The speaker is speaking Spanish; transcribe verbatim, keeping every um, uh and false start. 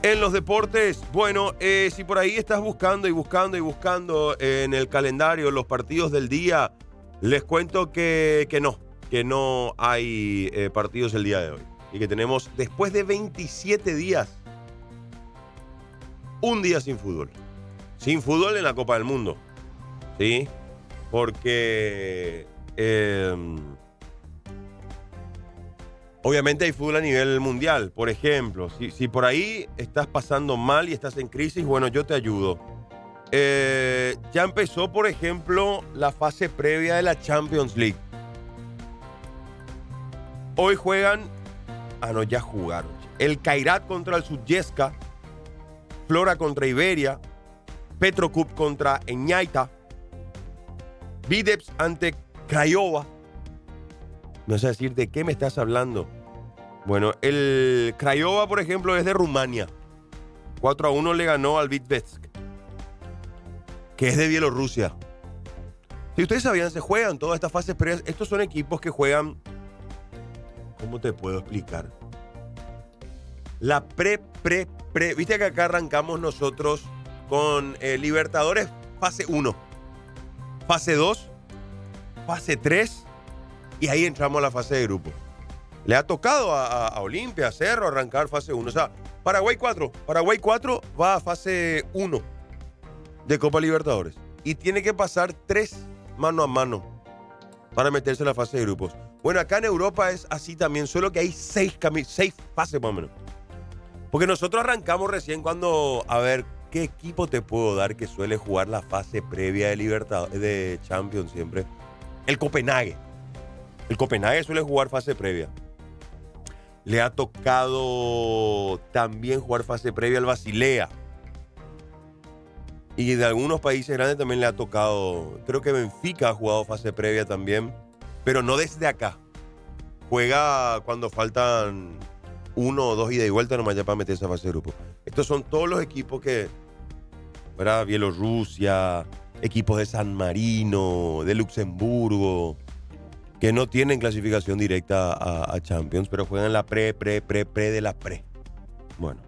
En los deportes, bueno, eh, si por ahí estás buscando y buscando y buscando en el calendario los partidos del día, les cuento que, que no, que no hay eh, partidos el día de hoy. Y que tenemos, después de veintisiete días, un día sin fútbol. Sin fútbol en la Copa del Mundo, ¿sí? Porque eh, obviamente hay fútbol a nivel mundial. Por ejemplo, si, si por ahí estás pasando mal y estás en crisis, bueno, yo te ayudo. Eh, ya empezó, por ejemplo, la fase previa de la Champions League. Hoy juegan, ah no, ya jugaron. El Kairat contra el Sutjeska, Flora contra Iberia, Petrocup contra Eñaita, Vitebsk ante Craiova. No sé decir de qué me estás hablando. Bueno, el Craiova, por ejemplo, es de Rumania. cuatro a uno le ganó al Vitebsk, que es de Bielorrusia. Si ustedes sabían, se juegan todas estas fases previas. Estos son equipos que juegan, ¿cómo te puedo explicar? La pre, pre, pre. Viste que acá arrancamos nosotros con eh, Libertadores fase uno, fase dos, fase tres, y ahí entramos a la fase de grupo. Le ha tocado a, a, a Olimpia, a Cerro, arrancar fase uno. O sea, Paraguay cuatro. Paraguay cuatro va a fase uno de Copa Libertadores. Y tiene que pasar tres mano a mano para meterse en la fase de grupos. Bueno, acá en Europa es así también, solo que hay seis, cami- seis fases más o menos. Porque nosotros arrancamos recién cuando, a ver, ¿qué equipo te puedo dar que suele jugar la fase previa de Libertadores, de Champions siempre? El Copenhague. El Copenhague suele jugar fase previa. Le ha tocado también jugar fase previa al Basilea. Y de algunos países grandes también le ha tocado. Creo que Benfica ha jugado fase previa también, pero no desde acá. Juega cuando faltan uno o dos ida y vuelta nomás ya para meterse a fase de grupo. Estos son todos los equipos que, ¿verdad? Bielorrusia, equipos de San Marino, de Luxemburgo, que no tienen clasificación directa a, a Champions, pero juegan la pre, pre, pre, pre de la pre. Bueno,